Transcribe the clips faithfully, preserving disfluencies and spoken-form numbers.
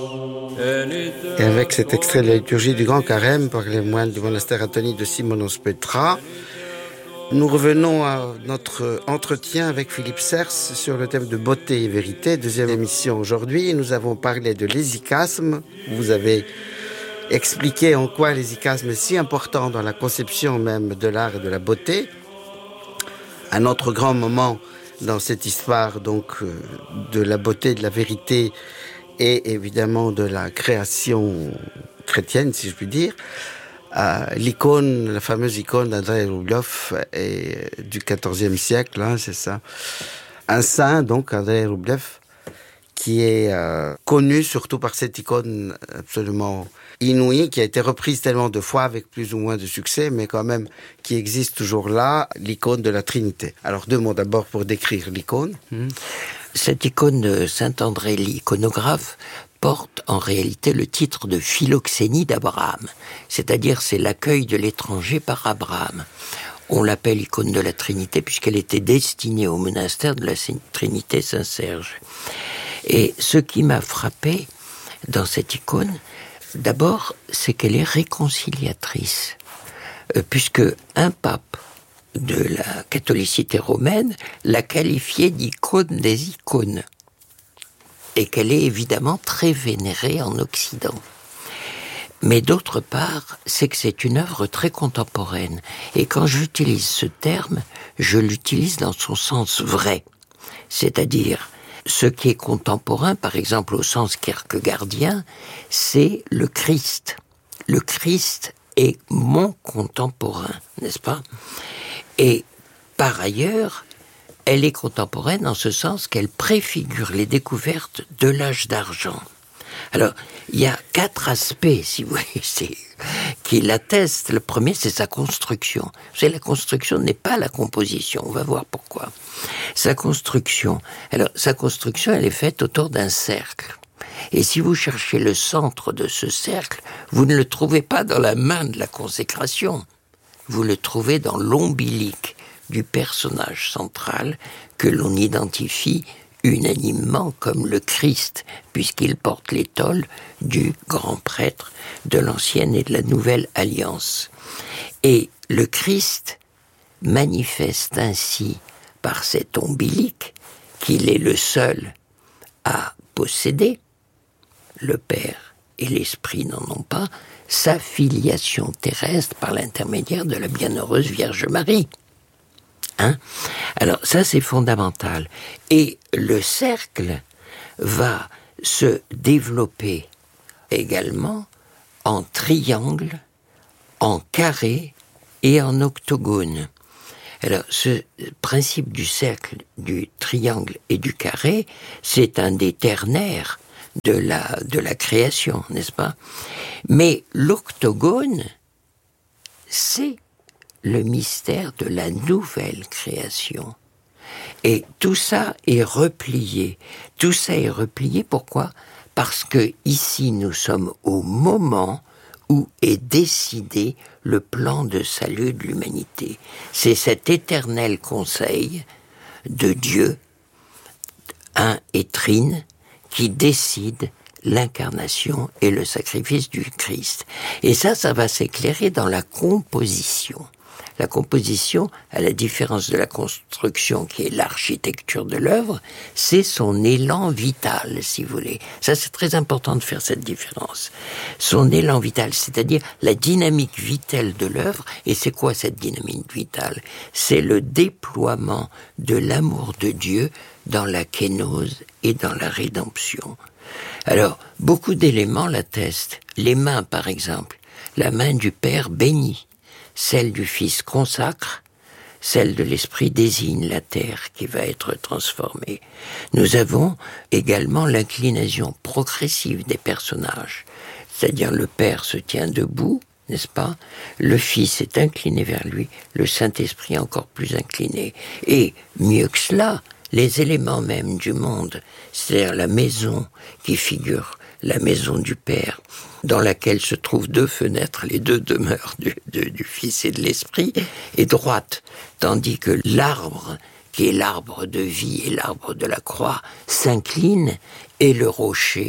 Et avec cet extrait de la liturgie du Grand Carême par les moines du monastère Anthony de Simonos Petra, nous revenons à notre entretien avec Philippe Sers sur le thème de beauté et vérité, deuxième émission aujourd'hui. Nous avons parlé de l'hésychasme. Vous avez expliqué en quoi l'hésychasme est si important dans la conception même de l'art et de la beauté. Un autre grand moment dans cette histoire donc de la beauté, de la vérité et évidemment de la création chrétienne, si je puis dire, euh, l'icône, la fameuse icône d'Andrei Rublev est du quatorzième siècle, hein, c'est ça. Un saint, donc, Andrei Rublev, qui est euh, connu surtout par cette icône absolument inouïe, qui a été reprise tellement de fois avec plus ou moins de succès, mais quand même qui existe toujours là, l'icône de la Trinité. Alors deux mots d'abord pour décrire l'icône. Mmh. Cette icône de Saint-André l'iconographe porte en réalité le titre de Philoxénie d'Abraham, c'est-à-dire c'est l'accueil de l'étranger par Abraham. On l'appelle icône de la Trinité puisqu'elle était destinée au monastère de la Trinité Saint-Serge. Et ce qui m'a frappé dans cette icône, d'abord, c'est qu'elle est réconciliatrice, euh, puisque un pape de la catholicité romaine l'a qualifiée d'icône des icônes, et qu'elle est évidemment très vénérée en Occident. Mais d'autre part, c'est que c'est une œuvre très contemporaine, et quand j'utilise ce terme, je l'utilise dans son sens vrai, c'est-à-dire ce qui est contemporain, par exemple au sens kierkegaardien, c'est le Christ. Le Christ est mon contemporain, n'est-ce pas ? Et par ailleurs, elle est contemporaine en ce sens qu'elle préfigure les découvertes de l'âge d'argent. Alors, il y a quatre aspects, si vous voulez, c'est, qui l'attestent. Le premier, c'est sa construction. Vous savez, la construction n'est pas la composition. On va voir pourquoi. Sa construction. Alors, sa construction, elle est faite autour d'un cercle. Et si vous cherchez le centre de ce cercle, vous ne le trouvez pas dans la main de la consécration. Vous le trouvez dans l'ombilic du personnage central que l'on identifie unanimement comme le Christ, puisqu'il porte l'étole du grand prêtre de l'ancienne et de la nouvelle alliance. Et le Christ manifeste ainsi par cet ombilic qu'il est le seul à posséder, le Père et l'Esprit n'en ont pas, sa filiation terrestre par l'intermédiaire de la bienheureuse Vierge Marie. Hein? Alors ça c'est fondamental. Et le cercle va se développer également en triangle, en carré et en octogone. Alors ce principe du cercle, du triangle et du carré, c'est un des ternaires de la, de la création, n'est-ce pas ? Mais l'octogone, c'est le mystère de la nouvelle création. Et tout ça est replié. Tout ça est replié, pourquoi ? Parce que ici, nous sommes au moment où est décidé le plan de salut de l'humanité. C'est cet éternel conseil de Dieu, un et trine, qui décide l'incarnation et le sacrifice du Christ. Et ça, ça va s'éclairer dans la composition. La composition, à la différence de la construction qui est l'architecture de l'œuvre, c'est son élan vital, si vous voulez. Ça, c'est très important de faire cette différence. Son élan vital, c'est-à-dire la dynamique vitale de l'œuvre. Et c'est quoi cette dynamique vitale ? C'est le déploiement de l'amour de Dieu dans la kénose et dans la rédemption. Alors, beaucoup d'éléments l'attestent. Les mains, par exemple. La main du Père bénit. Celle du Fils consacre, celle de l'Esprit désigne la terre qui va être transformée. Nous avons également l'inclination progressive des personnages, c'est-à-dire le Père se tient debout, n'est-ce pas ? Le Fils est incliné vers lui, le Saint-Esprit encore plus incliné. Et mieux que cela, les éléments mêmes du monde, c'est-à-dire la maison qui figure la maison du Père, dans laquelle se trouvent deux fenêtres, les deux demeures du, du, du Fils et de l'Esprit, est droite, tandis que l'arbre, qui est l'arbre de vie et l'arbre de la croix, s'incline, et le rocher,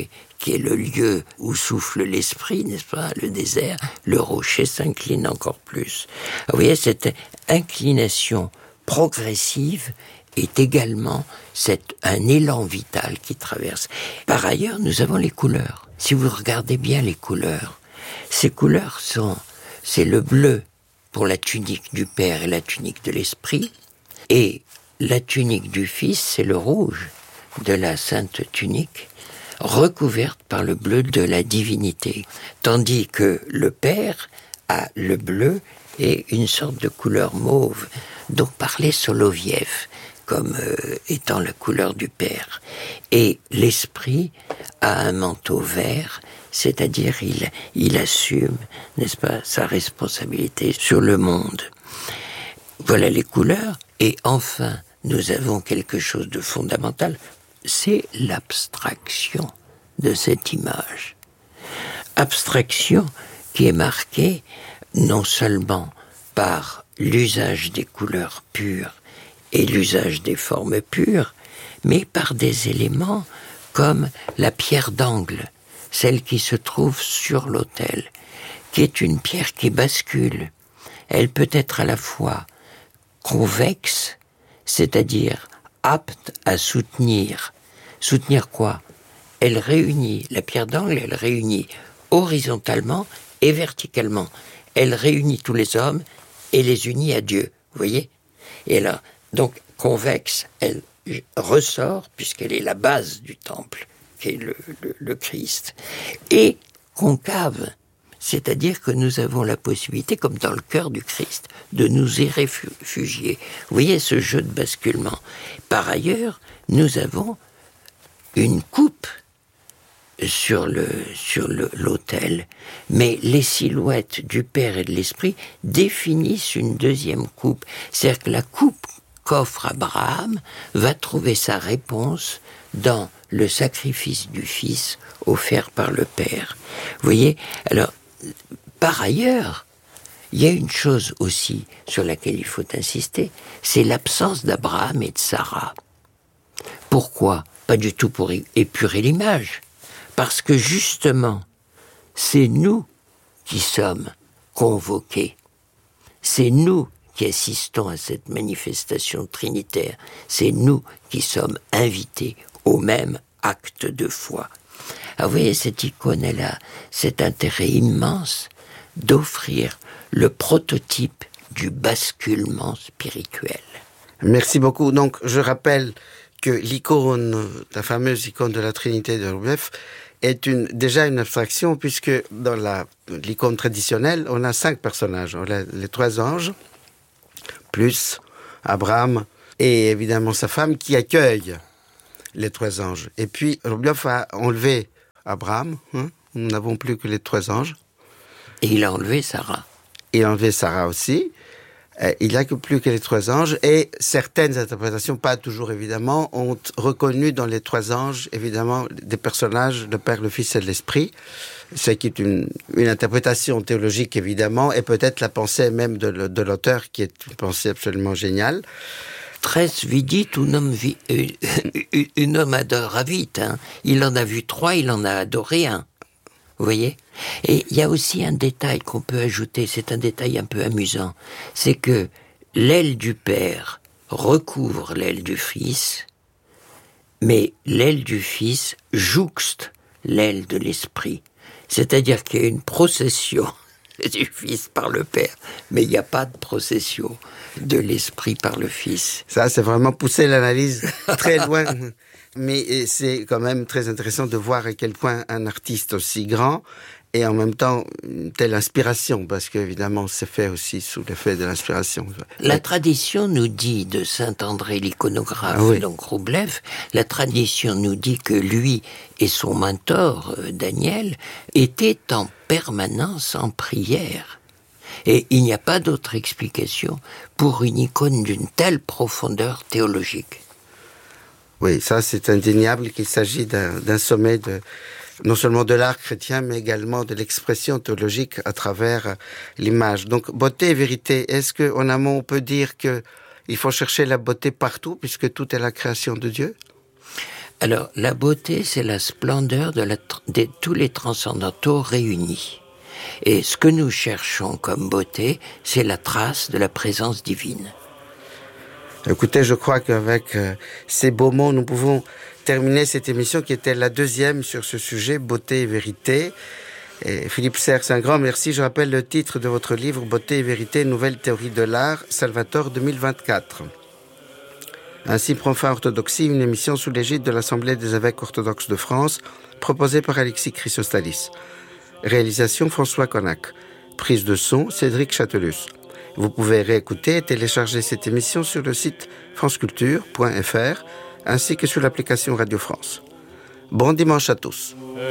qui est le lieu où souffle l'esprit, n'est-ce pas, le désert, le rocher s'incline encore plus. Vous voyez, cette inclination progressive est également cette, un élan vital qui traverse. Par ailleurs, nous avons les couleurs. Si vous regardez bien les couleurs, ces couleurs sont, c'est le bleu pour la tunique du Père et la tunique de l'Esprit, et la tunique du Fils, c'est le rouge de la sainte tunique, recouverte par le bleu de la divinité, tandis que le Père a le bleu et une sorte de couleur mauve, dont parlait Soloviev, comme euh, étant la couleur du Père. Et l'Esprit a un manteau vert, c'est-à-dire il, il assume, n'est-ce pas, sa responsabilité sur le monde. Voilà les couleurs. Et enfin, nous avons quelque chose de fondamental, c'est l'abstraction de cette image. Abstraction qui est marquée non seulement par l'usage des couleurs pures et l'usage des formes pures, mais par des éléments comme la pierre d'angle, celle qui se trouve sur l'autel, qui est une pierre qui bascule. Elle peut être à la fois convexe, c'est-à-dire apte à soutenir. Soutenir quoi? Elle réunit, la pierre d'angle, elle réunit horizontalement et verticalement. Elle réunit tous les hommes et les unit à Dieu, vous voyez? Et là, donc, convexe, elle ressort, puisqu'elle est la base du temple, qui est le, le, le Christ. Et concave, c'est-à-dire que nous avons la possibilité, comme dans le cœur du Christ, de nous y réfugier. Vous voyez ce jeu de basculement. Par ailleurs, nous avons une coupe sur le sur le, l'autel, mais les silhouettes du Père et de l'Esprit définissent une deuxième coupe. C'est-à-dire que la coupe qu'offre Abraham va trouver sa réponse dans le sacrifice du Fils offert par le Père. Vous voyez? Alors, par ailleurs, il y a une chose aussi sur laquelle il faut insister, c'est l'absence d'Abraham et de Sarah. Pourquoi? Pas du tout pour épurer l'image, parce que justement, c'est nous qui sommes convoqués. C'est nous qui assistons à cette manifestation trinitaire. C'est nous qui sommes invités au même acte de foi. Ah, vous voyez, cette icône, elle a cet intérêt immense d'offrir le prototype du basculement spirituel. Merci beaucoup. Donc, je rappelle que l'icône, la fameuse icône de la Trinité de Rubeff, est une, déjà une abstraction, puisque dans la, l'icône traditionnelle, on a cinq personnages. On a les trois anges, plus Abraham et évidemment sa femme qui accueille les trois anges. Et puis, Rubeff a enlevé Abraham, hein, nous n'avons plus que les trois anges. Et il a enlevé Sarah. Il a enlevé Sarah aussi. Euh, il n'a que plus que les trois anges. Et certaines interprétations, pas toujours évidemment, ont reconnu dans les trois anges, évidemment, des personnages, le Père, le Fils et l'Esprit. Ce qui est une, une interprétation théologique, évidemment, et peut-être la pensée même de, de l'auteur, qui est une pensée absolument géniale. Tres vidit unum, vi, euh, unum adoravit. Hein. Il en a vu trois, il en a adoré un. Vous voyez? Et il y a aussi un détail qu'on peut ajouter, c'est un détail un peu amusant, c'est que l'aile du Père recouvre l'aile du Fils, mais l'aile du Fils jouxte l'aile de l'Esprit. C'est-à-dire qu'il y a une procession du Fils par le Père, mais il n'y a pas de procession de l'Esprit par le Fils. Ça, c'est vraiment pousser l'analyse très loin. Mais c'est quand même très intéressant de voir à quel point un artiste aussi grand et en même temps une telle inspiration, parce qu'évidemment c'est fait aussi sous l'effet de l'inspiration. La tradition nous dit de saint André l'iconographe, ah oui. donc Roublev, la tradition nous dit que lui et son mentor, Daniel, étaient en permanence en prière. Et il n'y a pas d'autre explication pour une icône d'une telle profondeur théologique. Oui, ça c'est indéniable qu'il s'agit d'un, d'un sommet de, non seulement de l'art chrétien, mais également de l'expression théologique à travers l'image. Donc, beauté et vérité, est-ce qu'en amont on peut dire qu'il faut chercher la beauté partout, puisque tout est la création de Dieu? Alors, la beauté, c'est la splendeur de, la, de tous les transcendantaux réunis. Et ce que nous cherchons comme beauté, c'est la trace de la présence divine. Écoutez, je crois qu'avec euh, ces beaux mots, nous pouvons terminer cette émission qui était la deuxième sur ce sujet, beauté et vérité. Et Philippe Serres, un grand merci. Je rappelle le titre de votre livre, Beauté et vérité, nouvelle théorie de l'art, Salvatore deux mille vingt-quatre. Ainsi prend fin Orthodoxie, une émission sous l'égide de l'Assemblée des évêques orthodoxes de France, proposée par Alexis Chrysostalis. Réalisation François Connac. Prise de son Cédric Châtelus. Vous pouvez réécouter et télécharger cette émission sur le site franceculture point f r ainsi que sur l'application Radio France. Bon dimanche à tous.